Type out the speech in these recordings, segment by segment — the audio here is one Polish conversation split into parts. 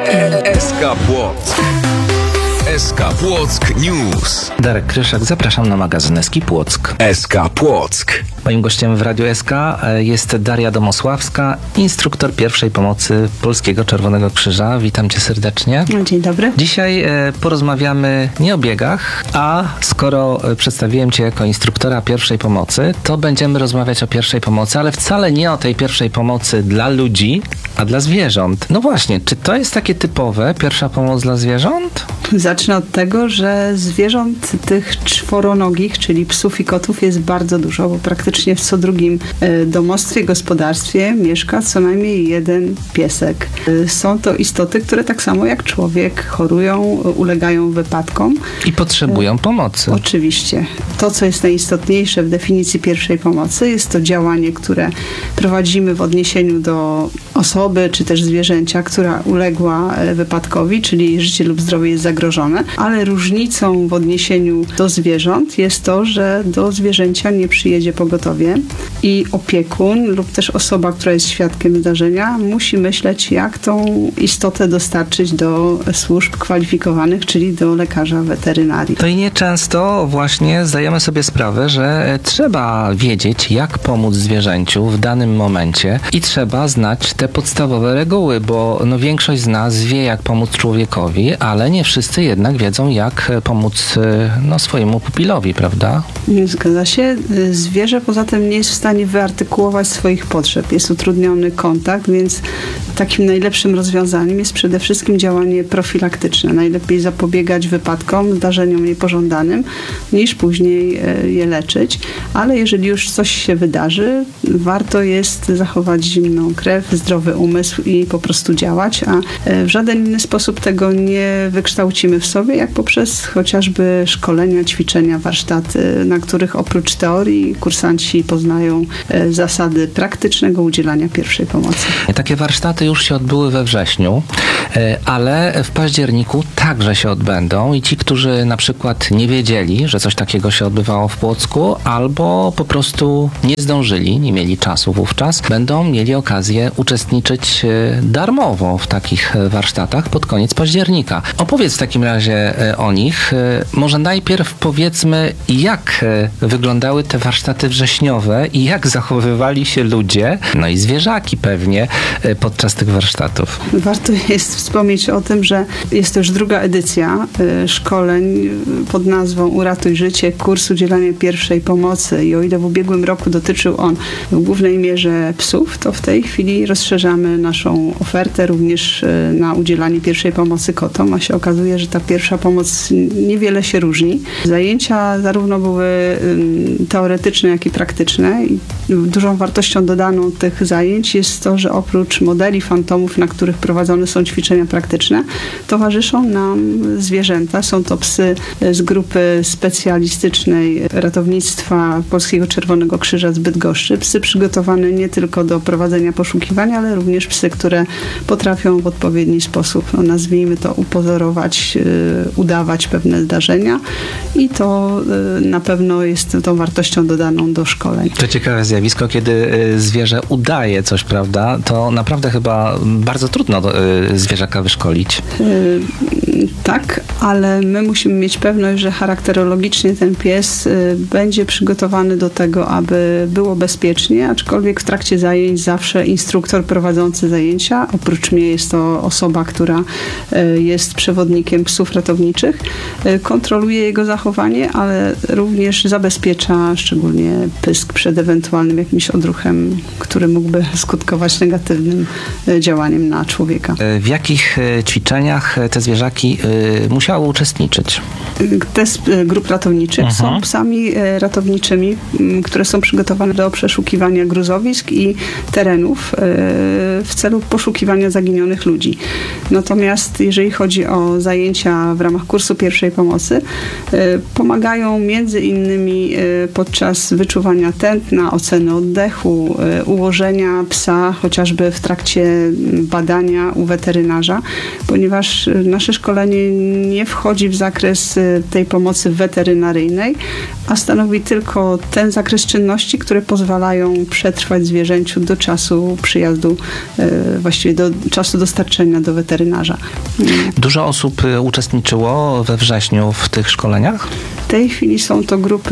SK Płock. SK Płock News. Darek Kryszak, zapraszam na magazyn SK Płock. SK Płock. Moim gościem w Radiu SK jest Daria Domosławska, instruktor pierwszej pomocy Polskiego Czerwonego Krzyża. Witam cię serdecznie. Dzień dobry. Dzisiaj porozmawiamy nie o biegach, a skoro przedstawiłem cię jako instruktora pierwszej pomocy, to będziemy rozmawiać o pierwszej pomocy, ale wcale nie o tej pierwszej pomocy dla ludzi, a dla zwierząt. No właśnie, czy to jest takie typowe, pierwsza pomoc dla zwierząt? Zacznę od tego, że zwierząt tych czworonogich, czyli psów i kotów, jest bardzo dużo, bo praktycznie w co drugim domostwie, gospodarstwie mieszka co najmniej jeden piesek. Są to istoty, które tak samo jak człowiek chorują, ulegają wypadkom. I potrzebują pomocy. Oczywiście. To, co jest najistotniejsze w definicji pierwszej pomocy, jest to działanie, które prowadzimy w odniesieniu do osoby, czy też zwierzęcia, która uległa wypadkowi, czyli jej życie lub zdrowie jest zagrożone, ale różnicą w odniesieniu do zwierząt jest to, że do zwierzęcia nie przyjedzie pogotowie i opiekun lub też osoba, która jest świadkiem zdarzenia, musi myśleć, jak tą istotę dostarczyć do służb kwalifikowanych, czyli do lekarza weterynarii. To i nieczęsto właśnie zdajemy sobie sprawę, że trzeba wiedzieć, jak pomóc zwierzęciu w danym momencie i trzeba znać te podstawowe reguły, bo większość z nas wie, jak pomóc człowiekowi, ale nie wszyscy jednak wiedzą, jak pomóc swojemu pupilowi, prawda? Zgadza się. Zwierzę poza tym nie jest w stanie wyartykułować swoich potrzeb. Jest utrudniony kontakt, więc takim najlepszym rozwiązaniem jest przede wszystkim działanie profilaktyczne. Najlepiej zapobiegać wypadkom, zdarzeniom niepożądanym, niż później je leczyć. Ale jeżeli już coś się wydarzy, warto jest zachować zimną krew, zdrowy umysł i po prostu działać, a w żaden inny sposób tego nie wykształcimy w sobie, jak poprzez chociażby szkolenia, ćwiczenia, warsztaty, na których oprócz teorii kursanci poznają zasady praktycznego udzielania pierwszej pomocy. Takie warsztaty już się odbyły we wrześniu, ale w październiku także się odbędą i ci, którzy na przykład nie wiedzieli, że coś takiego się odbywało w Płocku, albo po prostu nie zdążyli, nie mieli czasu wówczas, będą mieli okazję uczestniczyć darmowo w takich warsztatach pod koniec października. Opowiedz w takim razie o nich. Może najpierw powiedzmy, jak wyglądały te warsztaty wrześniowe i jak zachowywali się ludzie, no i zwierzaki pewnie, podczas tych warsztatów. Warto jest wspomnieć o tym, że jest to już druga edycja szkoleń pod nazwą Uratuj życie, kurs udzielania pierwszej pomocy i o ile w ubiegłym roku dotyczył on w głównej mierze psów, to w tej chwili rozszerzamy naszą ofertę również na udzielanie pierwszej pomocy kotom, a się okazuje, że ta pierwsza pomoc niewiele się różni. Zajęcia zarówno były teoretyczne, jak i praktyczne i dużą wartością dodaną tych zajęć jest to, że oprócz modeli fantomów, na których prowadzone są ćwiczenia praktyczne, towarzyszą nam zwierzęta. Są to psy z grupy specjalistycznej ratownictwa Polskiego Czerwonego Krzyża z Bydgoszczy. Psy przygotowane nie tylko do prowadzenia poszukiwania, ale również psy, które potrafią w odpowiedni sposób, nazwijmy to, upozorować, udawać pewne zdarzenia i to na pewno jest tą wartością dodaną do szkoleń. To ciekawe zjawisko, kiedy zwierzę udaje coś, prawda? To naprawdę chyba bardzo trudno zwierzaka wyszkolić. Tak, ale my musimy mieć pewność, że charakterologicznie ten pies będzie przygotowany do tego, aby było bezpiecznie, aczkolwiek w trakcie zajęć zawsze instruktor prowadzący zajęcia, oprócz mnie jest to osoba, która jest przewodnikiem psów ratowniczych, kontroluje jego zachowanie, ale również zabezpiecza szczególnie pysk przed ewentualnym jakimś odruchem, który mógłby skutkować negatywnym działaniem na człowieka. W jakich ćwiczeniach te zwierzaki musiały uczestniczyć? Test grup ratowniczych są psami ratowniczymi, które są przygotowane do przeszukiwania gruzowisk i terenów w celu poszukiwania zaginionych ludzi. Natomiast jeżeli chodzi o zajęcia w ramach kursu pierwszej pomocy, pomagają między innymi podczas wyczuwania tętna, oceny oddechu, ułożenia psa chociażby w trakcie badania u weterynarza, ponieważ nasze szkolenie szkolenie nie wchodzi w zakres tej pomocy weterynaryjnej, a stanowi tylko ten zakres czynności, które pozwalają przetrwać zwierzęciu do czasu przyjazdu, właściwie do czasu dostarczenia do weterynarza. Dużo osób uczestniczyło we wrześniu w tych szkoleniach? W tej chwili są to grupy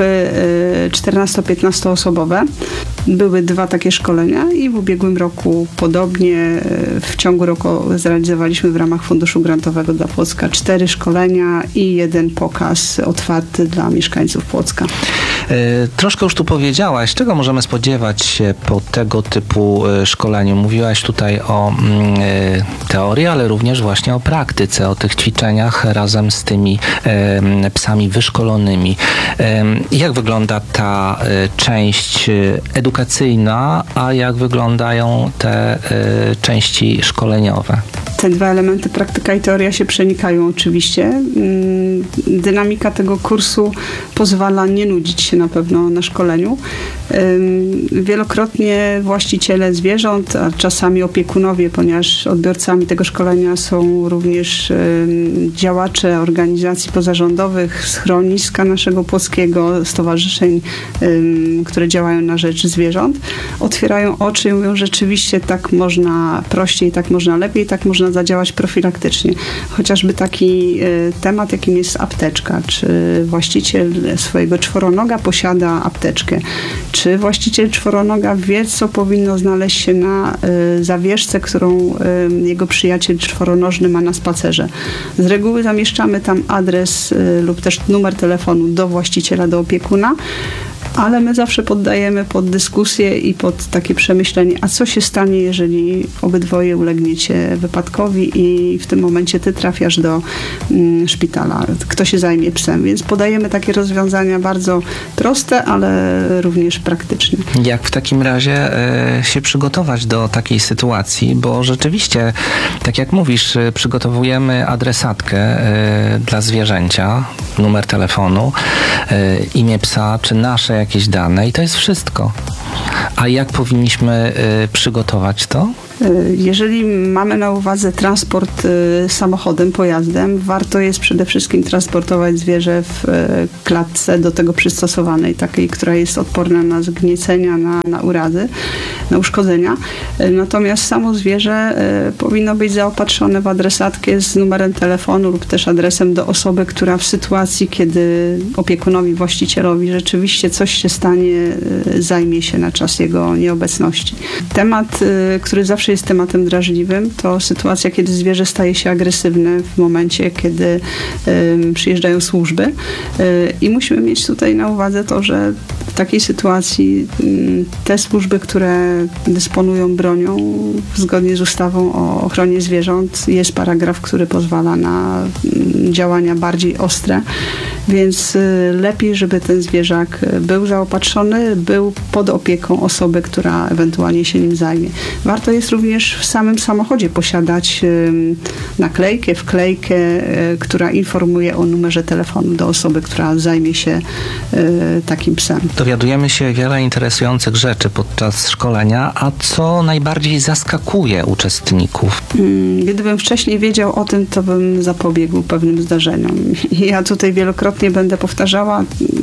14-15 osobowe. Były 2 takie szkolenia i w ubiegłym roku podobnie w ciągu roku zrealizowaliśmy w ramach Funduszu Grantowego dla Płocka 4 szkolenia i 1 pokaz otwarty dla mieszkańców Płocka. Troszkę już tu powiedziałaś, czego możemy spodziewać się po tego typu szkoleniu. Mówiłaś tutaj o teorii, ale również właśnie o praktyce, o tych ćwiczeniach razem z tymi psami wyszkolonymi. Jak wygląda ta część edukacyjna, a jak wyglądają te części szkoleniowe? Te 2 elementy, praktyka i teoria, się przenikają oczywiście. Dynamika tego kursu pozwala nie nudzić się na pewno na szkoleniu. Wielokrotnie właściciele zwierząt, a czasami opiekunowie, ponieważ odbiorcami tego szkolenia są również działacze organizacji pozarządowych, schroniska naszego płockiego, stowarzyszeń, które działają na rzecz zwierząt, otwierają oczy i mówią, rzeczywiście tak można prościej, tak można lepiej, tak można zadziałać profilaktycznie. Chociażby taki temat, jakim jest apteczka. Czy właściciel swojego czworonoga posiada apteczkę? Czy właściciel czworonoga wie, co powinno znaleźć się na zawieszce, którą jego przyjaciel czworonożny ma na spacerze? Z reguły zamieszczamy tam adres lub też numer telefonu do właściciela, do opiekuna, ale my zawsze poddajemy pod dyskusję i pod takie przemyślenie, a co się stanie, jeżeli obydwoje ulegniecie wypadkowi i w tym momencie ty trafiasz do szpitala. Kto się zajmie psem? Więc podajemy takie rozwiązania bardzo proste, ale również praktyczne. Jak w takim razie się przygotować do takiej sytuacji? Bo rzeczywiście, tak jak mówisz, przygotowujemy adresatkę dla zwierzęcia, numer telefonu, imię psa, czy nasze jakieś dane i to jest wszystko. A jak powinniśmy przygotować to? Jeżeli mamy na uwadze transport samochodem, pojazdem, warto jest przede wszystkim transportować zwierzę w klatce do tego przystosowanej, takiej, która jest odporna na zgniecenia, na urazy, na uszkodzenia. Natomiast samo zwierzę powinno być zaopatrzone w adresatkę z numerem telefonu lub też adresem do osoby, która w sytuacji, kiedy opiekunowi, właścicielowi rzeczywiście coś się stanie, zajmie się na czas jego nieobecności. Temat, który zawsze jest tematem drażliwym, to sytuacja, kiedy zwierzę staje się agresywne w momencie, kiedy przyjeżdżają służby i musimy mieć tutaj na uwadze to, że w takiej sytuacji te służby, które dysponują bronią, zgodnie z ustawą o ochronie zwierząt, jest paragraf, który pozwala na działania bardziej ostre, więc lepiej, żeby ten zwierzak był zaopatrzony, był pod opieką osoby, która ewentualnie się nim zajmie. Warto jest również w samym samochodzie posiadać naklejkę, wklejkę, która informuje o numerze telefonu do osoby, która zajmie się takim psem. Dowiadujemy się wiele interesujących rzeczy podczas szkolenia, a co najbardziej zaskakuje uczestników? Gdybym wcześniej wiedział o tym, to bym zapobiegł pewnym zdarzeniom. Ja tutaj wielokrotnie będę powtarzała,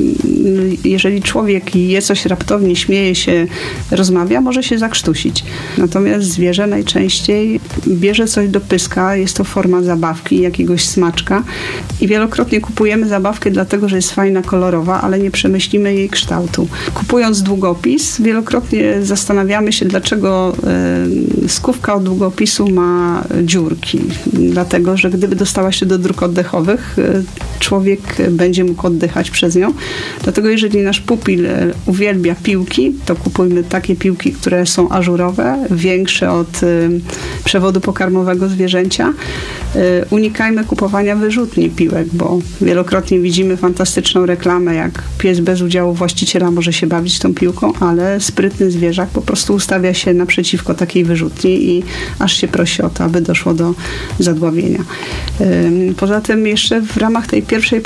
jeżeli człowiek je coś raptownie, śmieje się, rozmawia, może się zakrztusić. Natomiast zwierzę najczęściej bierze coś do pyska, jest to forma zabawki, jakiegoś smaczka i wielokrotnie kupujemy zabawkę dlatego, że jest fajna, kolorowa, ale nie przemyślimy jej kształtu. Kupując długopis, wielokrotnie zastanawiamy się, dlaczego skówka od długopisu ma dziurki. Dlatego, że gdyby dostała się do dróg oddechowych, człowiek będzie mógł oddychać przez nią. Dlatego jeżeli nasz pupil uwielbia piłki, to kupujmy takie piłki, które są ażurowe, większe od przewodu pokarmowego zwierzęcia. Unikajmy kupowania wyrzutni piłek, bo wielokrotnie widzimy fantastyczną reklamę, jak pies bez udziału właściciela może się bawić tą piłką, ale sprytny zwierzak po prostu ustawia się naprzeciwko takiej wyrzutni i aż się prosi o to, aby doszło do zadławienia. Poza tym jeszcze w ramach tej pierwszej pomocy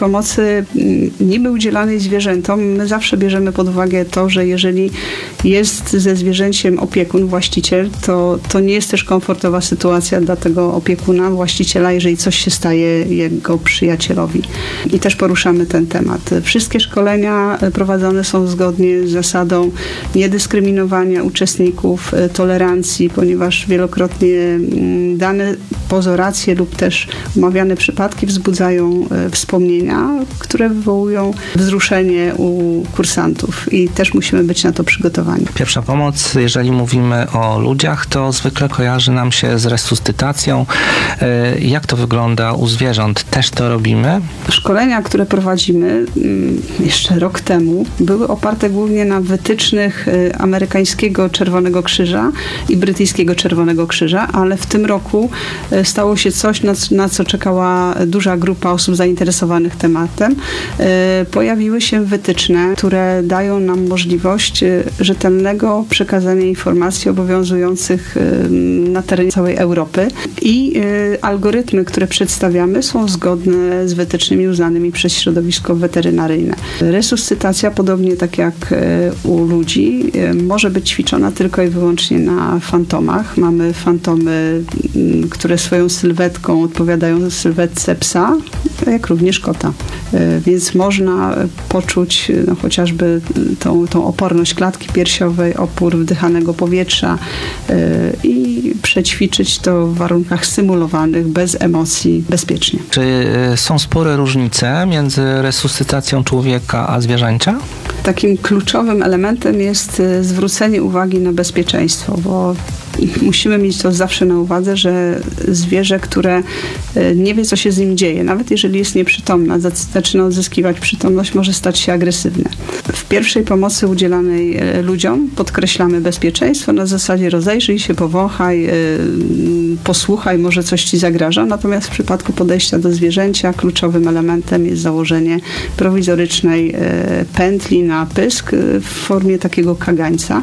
pomocy niby udzielanej zwierzętom, my zawsze bierzemy pod uwagę to, że jeżeli jest ze zwierzęciem opiekun, właściciel, to nie jest też komfortowa sytuacja dla tego opiekuna, właściciela, jeżeli coś się staje jego przyjacielowi. I też poruszamy ten temat. Wszystkie szkolenia prowadzone są zgodnie z zasadą niedyskryminowania uczestników, tolerancji, ponieważ wielokrotnie dane pozoracje lub też omawiane przypadki wzbudzają wspomnienia, które wywołują wzruszenie u kursantów i też musimy być na to przygotowani. Pierwsza pomoc, jeżeli mówimy o ludziach, to zwykle kojarzy nam się z resuscytacją. Jak to wygląda u zwierząt? Też to robimy? Szkolenia, które prowadzimy jeszcze rok temu, były oparte głównie na wytycznych amerykańskiego Czerwonego Krzyża i brytyjskiego Czerwonego Krzyża, ale w tym roku stało się coś, na co czekała duża grupa osób zainteresowanych tematem. Pojawiły się wytyczne, które dają nam możliwość rzetelnego przekazania informacji obowiązujących na terenie całej Europy i algorytmy, które przedstawiamy, są zgodne z wytycznymi uznanymi przez środowisko weterynaryjne. Resuscytacja, podobnie tak jak u ludzi, może być ćwiczona tylko i wyłącznie na fantomach. Mamy fantomy, które swoją sylwetką odpowiadają sylwetce psa, jak również kota. Więc można poczuć chociażby tą oporność klatki piersiowej, opór wdychanego powietrza i przećwiczyć to w warunkach symulowanych, bez emocji, bezpiecznie. Czy są spore różnice między resuscytacją człowieka a zwierzęcia? Takim kluczowym elementem jest zwrócenie uwagi na bezpieczeństwo, bo musimy mieć to zawsze na uwadze, że zwierzę, które nie wie, co się z nim dzieje, nawet jeżeli jest nieprzytomna, zaczyna odzyskiwać przytomność, może stać się agresywne. W pierwszej pomocy udzielanej ludziom podkreślamy bezpieczeństwo na zasadzie rozejrzyj się, powąchaj, posłuchaj, może coś ci zagraża. Natomiast w przypadku podejścia do zwierzęcia kluczowym elementem jest założenie prowizorycznej pętli na pysk w formie takiego kagańca.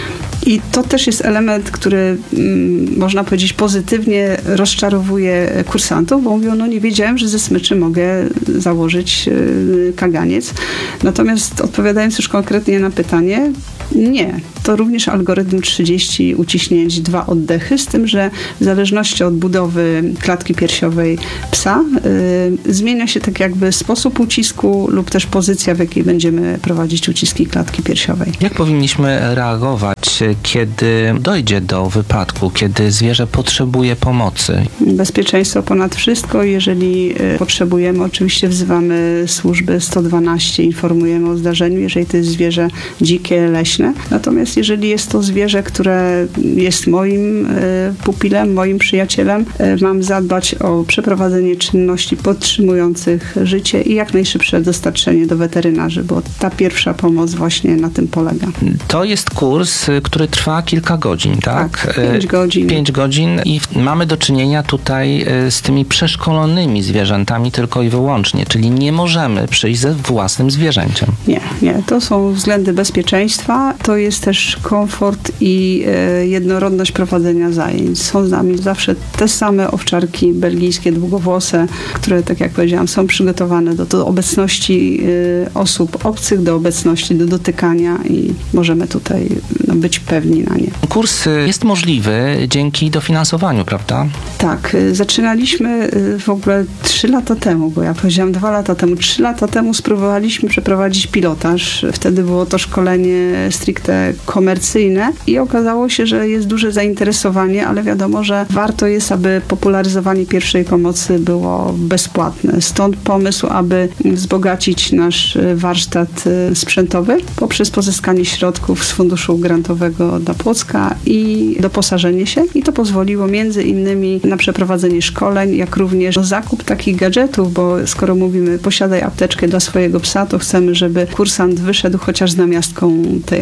I to też jest element, który można powiedzieć pozytywnie rozczarowuje kursantów, bo mówią, no nie wiedziałem, że ze smyczy mogę założyć kaganiec. Natomiast odpowiadając już konkretnie na pytanie, nie. To również algorytm 30 uciśnięć, 2 oddechy, z tym, że w zależności od budowy klatki piersiowej psa zmienia się tak jakby sposób ucisku lub też pozycja, w jakiej będziemy prowadzić uciski klatki piersiowej. Jak powinniśmy reagować, kiedy dojdzie do wypadku, kiedy zwierzę potrzebuje pomocy? Bezpieczeństwo ponad wszystko. Jeżeli potrzebujemy, oczywiście wzywamy służby 112, informujemy o zdarzeniu, jeżeli to jest zwierzę dzikie, leśne. Natomiast jeżeli jest to zwierzę, które jest moim pupilem, moim przyjacielem, mam zadbać o przeprowadzenie czynności podtrzymujących życie i jak najszybsze dostarczenie do weterynarzy, bo ta pierwsza pomoc właśnie na tym polega. To jest kurs, który trwa kilka godzin, tak? 5 godzin. 5 godzin i mamy do czynienia tutaj z tymi przeszkolonymi zwierzętami tylko i wyłącznie, czyli nie możemy przyjść ze własnym zwierzęciem. Nie. To są względy bezpieczeństwa. To jest też komfort i jednorodność prowadzenia zajęć. Są z nami zawsze te same owczarki belgijskie, długowłose, które, tak jak powiedziałam, są przygotowane do obecności osób obcych, do obecności, do dotykania i możemy tutaj być pewni na nie. Kurs jest możliwy dzięki dofinansowaniu, prawda? Tak. Zaczynaliśmy w ogóle 3 lata temu, bo ja powiedziałam 2 lata temu. 3 lata temu spróbowaliśmy przeprowadzić pilotaż. Wtedy było to szkolenie stricte komercyjne i okazało się, że jest duże zainteresowanie, ale wiadomo, że warto jest, aby popularyzowanie pierwszej pomocy było bezpłatne. Stąd pomysł, aby wzbogacić nasz warsztat sprzętowy poprzez pozyskanie środków z funduszu grantowego dla Płocka i doposażenie się. I to pozwoliło między innymi na przeprowadzenie szkoleń, jak również zakup takich gadżetów, bo skoro mówimy posiadaj apteczkę dla swojego psa, to chcemy, żeby kursant wyszedł chociaż z namiastką tej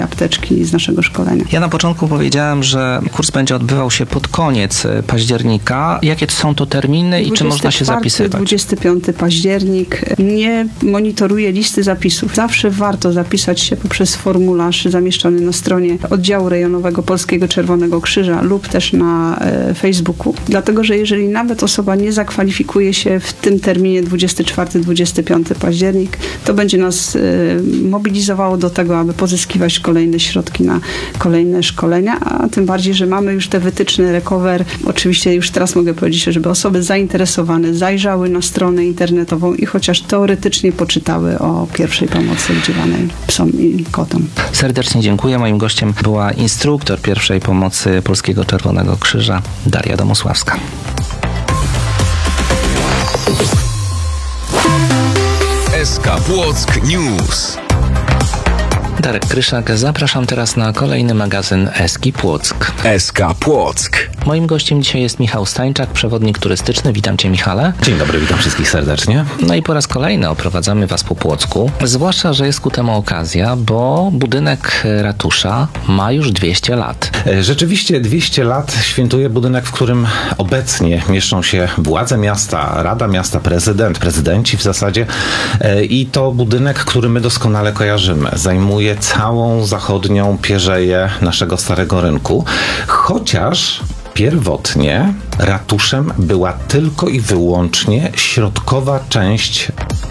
apteczki z naszego szkolenia. Ja na początku powiedziałem, że kurs będzie odbywał się pod koniec października. Jakie są to terminy i czy można się zapisywać? 25 październik. Nie monitoruję listy zapisów. Zawsze warto zapisać się poprzez formularz zamieszczony na stronie oddziału rejonowego Polskiego Czerwonego Krzyża lub też na Facebooku. Dlatego, że jeżeli nawet osoba nie zakwalifikuje się w tym terminie 24-25 październik, to będzie nas mobilizowało do tego, aby pozyskiwać kolejne środki na kolejne szkolenia, a tym bardziej, że mamy już te wytyczne Recover. Oczywiście już teraz mogę powiedzieć, żeby osoby zainteresowane zajrzały na stronę internetową i chociaż teoretycznie poczytały o pierwszej pomocy udzielanej psom i kotom. Serdecznie dziękuję. Moim gościem była instruktor pierwszej pomocy Polskiego Czerwonego Krzyża Daria Domosławska. SK Płock News. Darek Kryszak, zapraszam teraz na kolejny magazyn Eski Płock. SK Płock. Moim gościem dzisiaj jest Michał Stańczak, przewodnik turystyczny. Witam Cię, Michale. Dzień dobry, witam wszystkich serdecznie. No i po raz kolejny oprowadzamy Was po Płocku. Zwłaszcza, że jest ku temu okazja, bo budynek ratusza ma już 200 lat. Rzeczywiście 200 lat świętuje budynek, w którym obecnie mieszczą się władze miasta, Rada Miasta, prezydenci w zasadzie. I to budynek, który my doskonale kojarzymy. Zajmuje całą zachodnią pierzeję naszego Starego Rynku. Chociaż pierwotnie ratuszem była tylko i wyłącznie środkowa część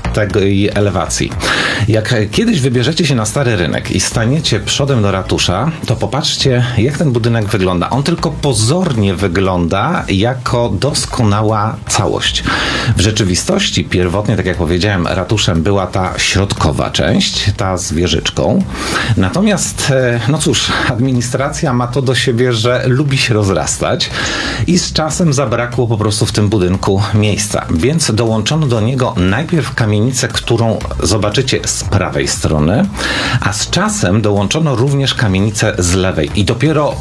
tej elewacji. Jak kiedyś wybierzecie się na Stary Rynek i staniecie przodem do ratusza, to popatrzcie, jak ten budynek wygląda. On tylko pozornie wygląda jako doskonała całość. W rzeczywistości pierwotnie, tak jak powiedziałem, ratuszem była ta środkowa część, ta z wieżyczką. Natomiast, no cóż, administracja ma to do siebie, że lubi się rozrastać i z czasem zabrakło po prostu w tym budynku miejsca. Więc dołączono do niego najpierw kamienicę, którą zobaczycie z prawej strony, a z czasem dołączono również kamienicę z lewej. I dopiero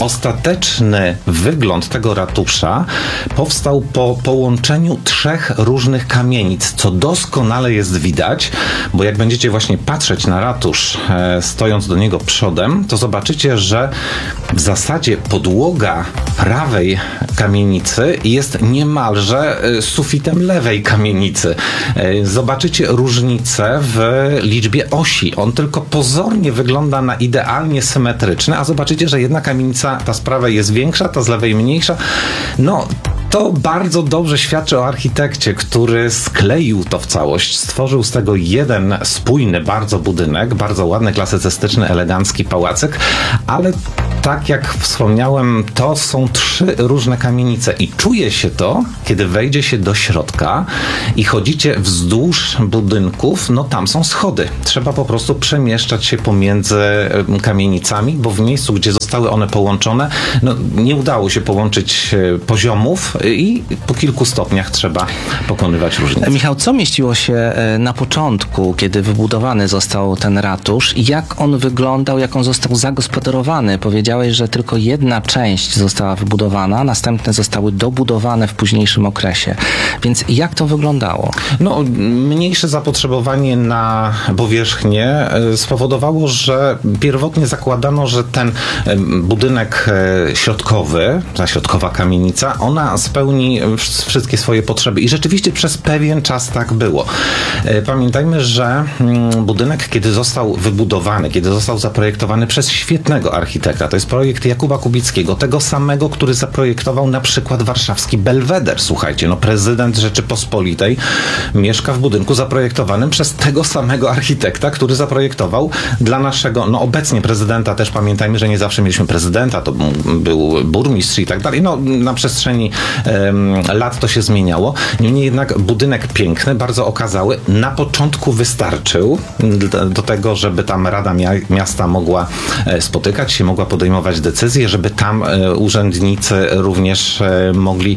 ostateczny wygląd tego ratusza powstał po połączeniu 3 różnych kamienic, co doskonale jest widać, bo jak będziecie właśnie patrzeć na ratusz, stojąc do niego przodem, to zobaczycie, że w zasadzie podłoga prawej kamienicy jest niemalże sufitem lewej kamienicy. Zobaczycie różnicę w liczbie osi. On tylko pozornie wygląda na idealnie symetryczny, a zobaczycie, że jedna kamienica, ta z prawej jest większa, ta z lewej mniejsza. No, to bardzo dobrze świadczy o architekcie, który skleił to w całość, stworzył z tego jeden spójny bardzo budynek, bardzo ładny, klasycystyczny, elegancki pałacyk, ale tak jak wspomniałem, to są 3 różne kamienice i czuje się to, kiedy wejdzie się do środka i chodzicie wzdłuż budynków, no tam są schody. Trzeba po prostu przemieszczać się pomiędzy kamienicami, bo w miejscu, gdzie zostały one połączone, no nie udało się połączyć poziomów i po kilku stopniach trzeba pokonywać różnice. Michał, co mieściło się na początku, kiedy wybudowany został ten ratusz i jak on wyglądał, jak on został zagospodarowany? Powiedziałeś, że tylko jedna część została wybudowana, następne zostały dobudowane w późniejszym okresie. Więc jak to wyglądało? No, mniejsze zapotrzebowanie na powierzchnię spowodowało, że pierwotnie zakładano, że ten budynek środkowy, ta środkowa kamienica, ona spełni wszystkie swoje potrzeby. I rzeczywiście przez pewien czas tak było. Pamiętajmy, że budynek, kiedy został wybudowany, kiedy został zaprojektowany przez świetnego architekta, to jest projekt Jakuba Kubickiego, tego samego, który zaprojektował na przykład warszawski Belweder. Słuchajcie, no prezydent Rzeczypospolitej mieszka w budynku zaprojektowanym przez tego samego architekta, który zaprojektował dla naszego, no obecnie prezydenta, też pamiętajmy, że nie zawsze mieliśmy prezydenta, to był burmistrz i tak dalej. No na przestrzeni lat to się zmieniało. Niemniej jednak budynek piękny, bardzo okazały. Na początku wystarczył do tego, żeby tam Rada Miasta mogła spotykać się, mogła podejmować podejmować decyzje, żeby tam urzędnicy również mogli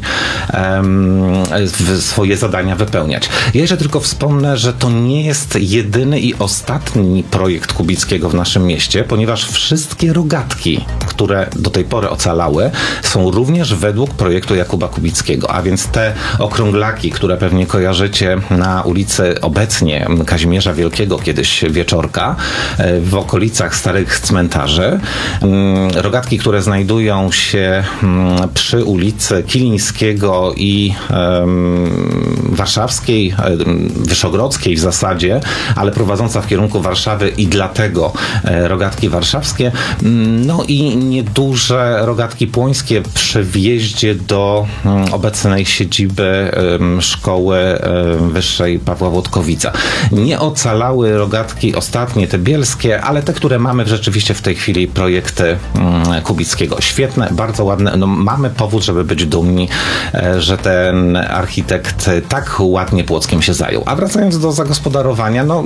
swoje zadania wypełniać. Ja jeszcze tylko wspomnę, że to nie jest jedyny i ostatni projekt Kubickiego w naszym mieście, ponieważ wszystkie rogatki, które do tej pory ocalały, są również według projektu Jakuba Kubickiego, a więc te okrąglaki, które pewnie kojarzycie na ulicy obecnie Kazimierza Wielkiego, kiedyś Wieczorka, w okolicach starych cmentarzy, rogatki, które znajdują się przy ulicy Kilińskiego i Warszawskiej, Wyszogrodzkiej w zasadzie, ale prowadząca w kierunku Warszawy i dlatego rogatki warszawskie, no i nieduże rogatki płońskie przy wjeździe do obecnej siedziby Szkoły Wyższej Pawła Włodkowica. Nie ocalały rogatki ostatnie, te bielskie, ale te, które mamy rzeczywiście w tej chwili, projekty Kubickiego. Świetne, bardzo ładne. No, mamy powód, żeby być dumni, że ten architekt tak ładnie Płockiem się zajął. A wracając do zagospodarowania, no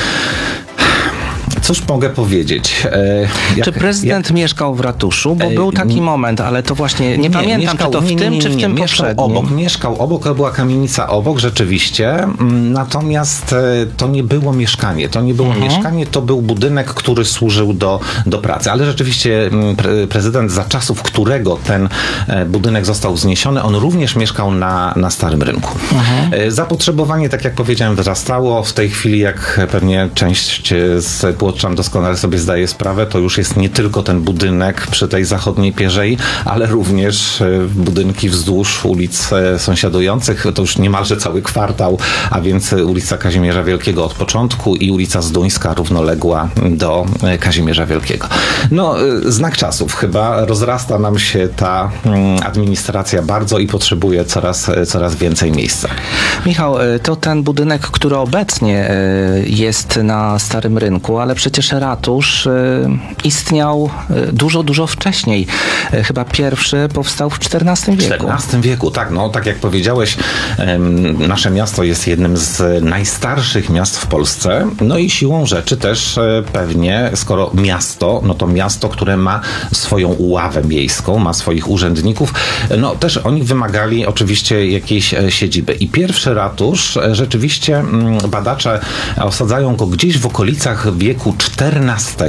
cóż mogę powiedzieć? Czy prezydent mieszkał w ratuszu? Bo był taki moment, ale to właśnie nie pamiętam, mieszkał, czy to w tym, czy w tym poprzednim. Mieszkał obok, to była kamienica obok, rzeczywiście. Natomiast to nie było mieszkanie. To był budynek, który służył do pracy. Ale rzeczywiście prezydent, za czasów którego ten budynek został wzniesiony, on również mieszkał na Starym Rynku. Zapotrzebowanie, tak jak powiedziałem, wzrastało. W tej chwili, jak pewnie część z Płoczan doskonale sobie zdaje sprawę, to już jest nie tylko ten budynek przy tej zachodniej pierzei, ale również budynki wzdłuż ulic sąsiadujących. To już niemalże cały kwartał, a więc ulica Kazimierza Wielkiego od początku i ulica Zduńska równoległa do Kazimierza Wielkiego. No, znak czasów. Chyba rozrasta nam się ta administracja bardzo i potrzebuje coraz więcej miejsca. Michał, to ten budynek, który obecnie jest na Starym Rynku, ale przecież ratusz istniał dużo wcześniej. Chyba pierwszy powstał w XIV wieku. W XIV wieku, tak. No, tak jak powiedziałeś, nasze miasto jest jednym z najstarszych miast w Polsce. No i siłą rzeczy też pewnie, skoro miasto, no to miasto, które ma swoją ławę miejską, ma swoich urzędników, no też oni wymagali oczywiście jakiejś siedziby. I pierwszy ratusz, rzeczywiście badacze osadzają go gdzieś w okolicach wieku XIV.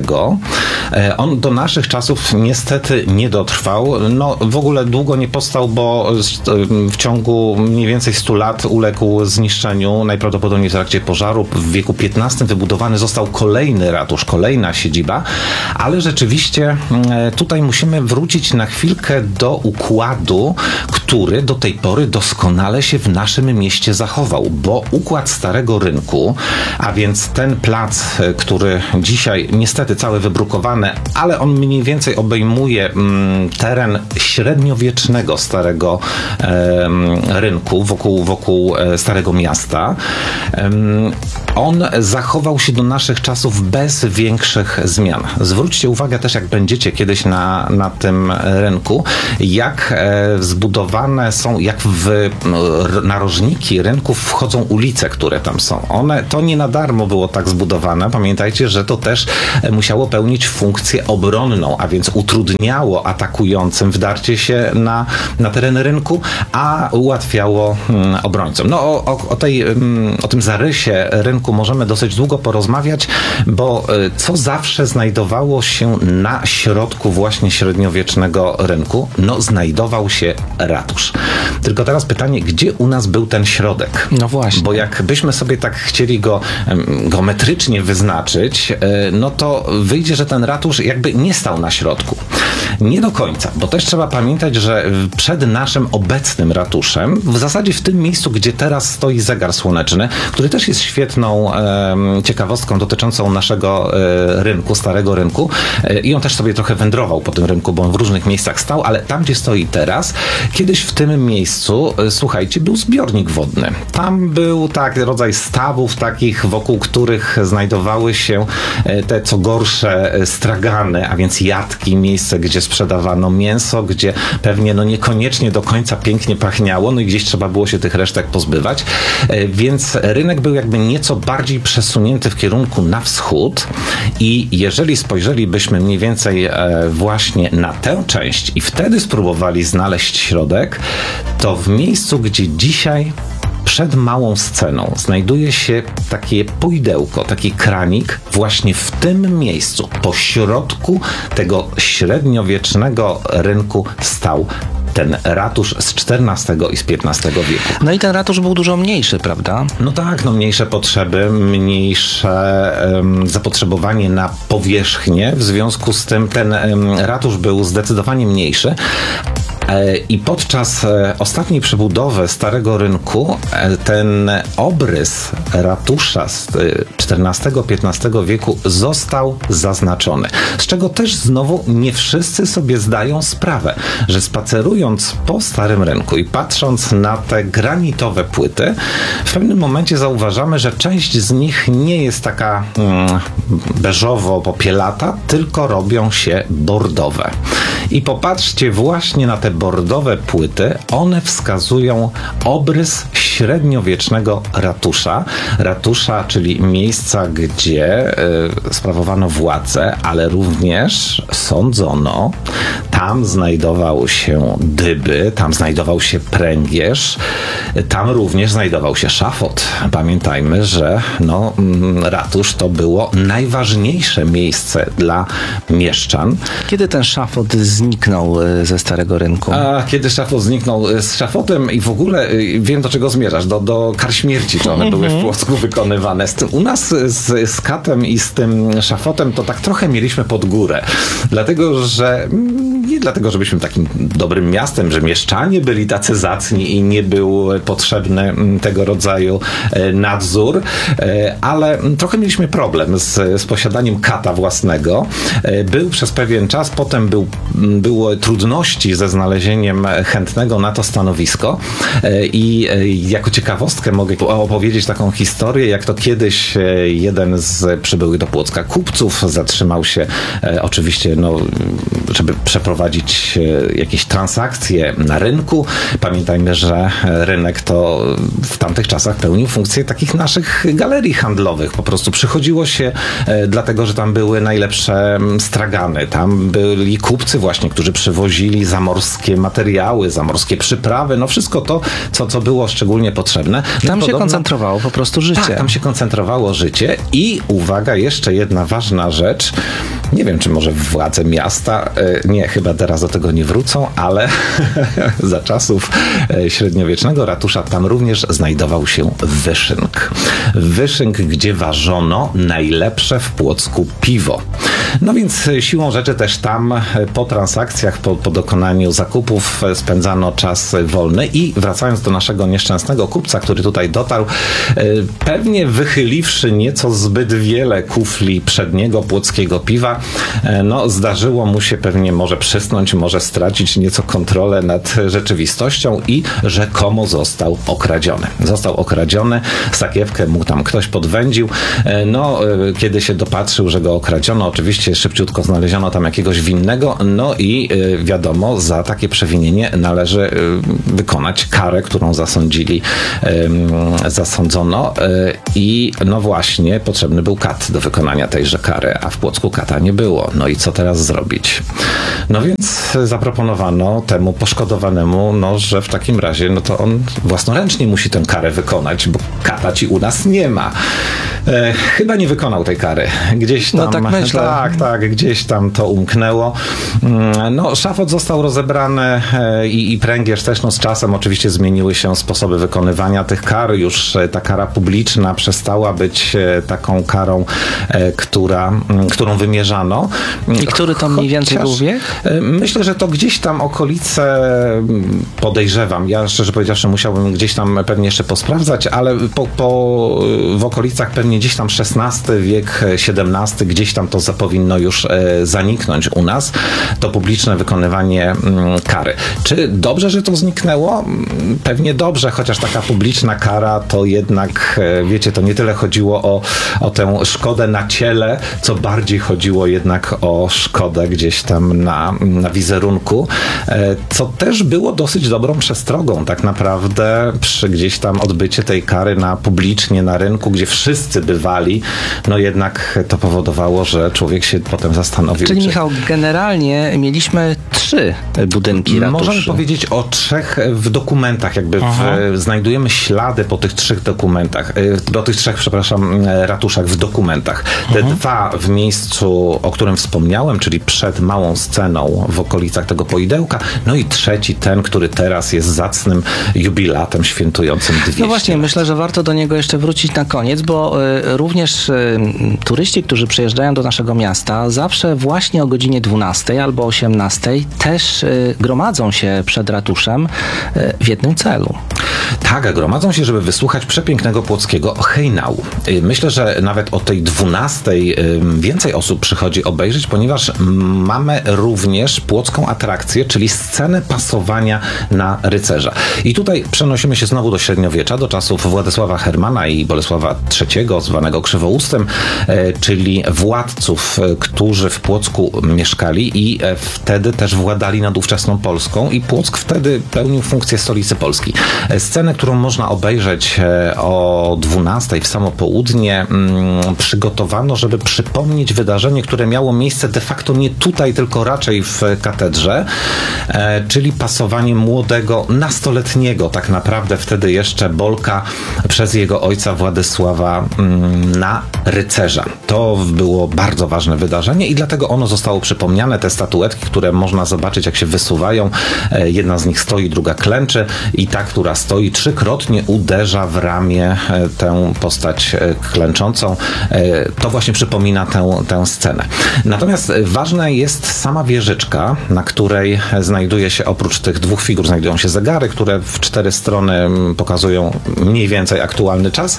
On do naszych czasów niestety nie dotrwał. No w ogóle długo nie powstał, bo w ciągu mniej więcej 100 lat uległ zniszczeniu, najprawdopodobniej w trakcie pożaru. W wieku XV wybudowany został kolejny ratusz, kolejna siedziba, ale rzeczywiście tutaj musimy wrócić na chwilkę do układu, który do tej pory doskonale się w naszym mieście zachował, bo układ Starego Rynku, a więc ten plac, który dzisiaj niestety cały wybrukowany, ale on mniej więcej obejmuje teren średniowiecznego Starego Rynku, wokół Starego Miasta. On zachował się do naszych czasów bez większych zmian. Zwróćcie uwagę też, jak będziecie kiedyś na tym rynku, jak zbudowane są, jak w narożniki rynków wchodzą ulice, które tam są. To nie na darmo było tak zbudowane. Pamiętajcie, że to też musiało pełnić funkcję obronną, a więc utrudniało atakującym wdarcie się na teren rynku, a ułatwiało obrońcom. No o tym zarysie rynku możemy dosyć długo porozmawiać, bo co zawsze znajdowało się na środku właśnie średniowiecznego rynku? No, znajdował się ratusz. Tylko teraz pytanie, gdzie u nas był ten środek? No właśnie. Bo jakbyśmy sobie tak chcieli go geometrycznie wyznaczyć, no to wyjdzie, że ten ratusz jakby nie stał na środku. Nie do końca, bo też trzeba pamiętać, że przed naszym obecnym ratuszem, w zasadzie w tym miejscu, gdzie teraz stoi zegar słoneczny, który też jest świetną ciekawostką dotyczącą naszego rynku, Starego Rynku, i on też sobie trochę wędrował po tym rynku, bo on w różnych miejscach stał, ale tam, gdzie stoi teraz, kiedyś w tym miejscu, słuchajcie, był zbiornik wodny. Tam był rodzaj stawów takich, wokół których znajdowały się te co gorsze stragany, a więc jatki, miejsce, gdzie sprzedawano mięso, gdzie pewnie niekoniecznie do końca pięknie pachniało, no i gdzieś trzeba było się tych resztek pozbywać. Więc rynek był jakby nieco bardziej przesunięty w kierunku na wschód i jeżeli spojrzelibyśmy mniej więcej właśnie na tę część i wtedy spróbowali znaleźć środek, to w miejscu, gdzie dzisiaj przed małą sceną znajduje się takie pójdełko, taki kranik, właśnie w tym miejscu, po środku tego średniowiecznego rynku stał ten ratusz z XIV i z XV wieku. No i ten ratusz był dużo mniejszy, prawda? No tak, mniejsze potrzeby, mniejsze zapotrzebowanie na powierzchnię, w związku z tym ten ratusz był zdecydowanie mniejszy. I podczas ostatniej przebudowy Starego Rynku ten obrys ratusza z XIV-XV wieku został zaznaczony. Z czego też znowu nie wszyscy sobie zdają sprawę, że spacerując po Starym Rynku i patrząc na te granitowe płyty, w pewnym momencie zauważamy, że część z nich nie jest taka beżowo-popielata, tylko robią się bordowe. I popatrzcie właśnie na te bordowe płyty, one wskazują obrys średniowiecznego ratusza, czyli miejsca, gdzie sprawowano władzę, ale również sądzono. Tam znajdował się dyby, tam znajdował się pręgierz, tam również znajdował się szafot. Pamiętajmy, że ratusz to było najważniejsze miejsce dla mieszczan. Kiedy ten szafot zniknął ze Starego Rynku? A kiedy szafot zniknął? Z szafotem i w ogóle wiem, do czego zmierzasz, do kar śmierci, czy one były w Płocku wykonywane. U nas z katem i z tym szafotem to tak trochę mieliśmy pod górę. Nie dlatego, żebyśmy takim dobrym miastem, że mieszczanie byli tacy zacni i nie był potrzebny tego rodzaju nadzór, ale trochę mieliśmy problem z posiadaniem kata własnego. Był przez pewien czas, potem były trudności ze znalezieniem chętnego na to stanowisko i jako ciekawostkę mogę opowiedzieć taką historię, jak to kiedyś jeden z przybyłych do Płocka kupców zatrzymał się oczywiście, żeby przeprowadzić jakieś transakcje na rynku. Pamiętajmy, że rynek to w tamtych czasach pełnił funkcję takich naszych galerii handlowych. Po prostu przychodziło się dlatego, że tam były najlepsze stragany. Tam byli kupcy właśnie, którzy przywozili zamorskie materiały, zamorskie przyprawy, wszystko to, co było szczególnie potrzebne. Tam się koncentrowało po prostu życie. Tak, tam się koncentrowało życie i uwaga, jeszcze jedna ważna rzecz. Nie wiem, czy może władze miasta, nie, chyba teraz do tego nie wrócą, ale za czasów średniowiecznego ratusza tam również znajdował się wyszynk. Wyszynk, gdzie ważono najlepsze w Płocku piwo. No więc siłą rzeczy też tam po transakcjach, po dokonaniu zakupów spędzano czas wolny i wracając do naszego nieszczęsnego kupca, który tutaj dotarł, pewnie wychyliwszy nieco zbyt wiele kufli przedniego płockiego piwa, zdarzyło mu się pewnie może przysnąć, może stracić nieco kontrolę nad rzeczywistością i rzekomo został okradziony. Sakiewkę mu tam ktoś podwędził. Kiedy się dopatrzył, że go okradziono, oczywiście szybciutko znaleziono tam jakiegoś winnego, i wiadomo, za takie przewinienie należy wykonać karę, którą zasądzono i właśnie potrzebny był kat do wykonania tejże kary, a w Płocku kata nie było. I co teraz zrobić? Więc zaproponowano temu poszkodowanemu, że w takim razie, to on własnoręcznie musi tę karę wykonać, bo kata ci u nas nie ma. Chyba nie wykonał tej kary. Gdzieś tam, tak myślę. Tak, gdzieś tam to umknęło. Szafot został rozebrany i pręgierz też, z czasem oczywiście zmieniły się sposoby wykonywania tych kar. Już ta kara publiczna przestała być taką karą, którą wymierzano. I który to mniej więcej był wiek? Myślę, że to gdzieś tam okolice, podejrzewam. Ja szczerze powiedziawszy musiałbym gdzieś tam pewnie jeszcze posprawdzać, ale w okolicach pewnie gdzieś tam XVI wiek, XVII, gdzieś tam to powinno już zaniknąć u nas, to publiczne wykonywanie kary. Czy dobrze, że to zniknęło? Pewnie dobrze, chociaż taka publiczna kara to jednak, wiecie, to nie tyle chodziło o tę szkodę na ciele, co bardziej chodziło jednak o szkodę gdzieś tam na na wizerunku, co też było dosyć dobrą przestrogą tak naprawdę przy gdzieś tam odbycie tej kary publicznie na rynku, gdzie wszyscy bywali, no jednak to powodowało, że człowiek się potem zastanowił. Czyli Michał, generalnie mieliśmy 3 budynki ratuszy. Możemy powiedzieć o 3 w dokumentach, jakby znajdujemy ślady po tych 3 dokumentach, po tych 3, ratuszach w dokumentach. Te 2 w miejscu, o którym wspomniałem, czyli przed małą sceną w okolicach tego poidełka, no i 3, ten, który teraz jest zacnym jubilatem świętującym 200 No właśnie, lat. myślę, że warto do niego jeszcze wrócić na koniec, bo również turyści, którzy przyjeżdżają do naszego miasta, zawsze właśnie o godzinie 12 albo 18 też gromadzą się przed ratuszem w jednym celu. Tak, a gromadzą się, żeby wysłuchać przepięknego płockiego hejnału. Myślę, że nawet o tej 12 więcej osób przychodzi obejrzeć, ponieważ mamy również płocką atrakcję, czyli scenę pasowania na rycerza. I tutaj przenosimy się znowu do średniowiecza, do czasów Władysława Hermana i Bolesława III, zwanego Krzywoustym, czyli władców, którzy w Płocku mieszkali i wtedy też władali nad ówczesną Polską i Płock wtedy pełnił funkcję stolicy Polski. Scenę, którą można obejrzeć o 12 w samo południe, przygotowano, żeby przypomnieć wydarzenie, które miało miejsce de facto nie tutaj, tylko raczej w katedrze, czyli pasowanie młodego, nastoletniego tak naprawdę wtedy jeszcze Bolka przez jego ojca Władysława na rycerza. To było bardzo ważne wydarzenie i dlatego ono zostało przypomniane. Te statuetki, które można zobaczyć, jak się wysuwają, jedna z nich stoi, druga klęczy i ta, która stoi, 3-krotnie uderza w ramię tę postać klęczącą. To właśnie przypomina tę scenę. Natomiast ważna jest sama wieżyczka, na której znajduje się, oprócz tych 2 figur, znajdują się zegary, które w 4 strony pokazują mniej więcej aktualny czas.